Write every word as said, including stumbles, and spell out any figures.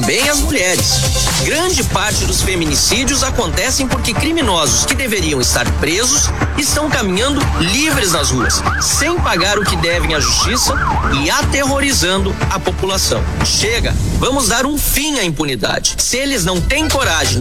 também as mulheres. Grande parte dos feminicídios acontecem porque criminosos que deveriam estar presos estão caminhando livres nas ruas, sem pagar o que devem à justiça e aterrorizando a população. Chega, vamos dar um fim à impunidade. Se eles não têm coragem